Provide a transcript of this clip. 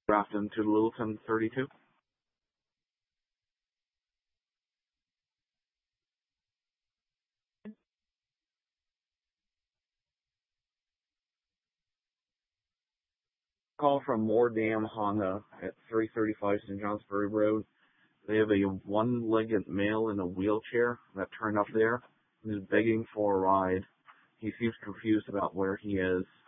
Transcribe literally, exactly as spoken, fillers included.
Grafton to Littleton thirty-two. Call from Moordam Honda at three thirty-five Saint Johnsbury Road. They have a one-legged male in a wheelchair that turned up there and is begging for a ride. He seems confused about where he is.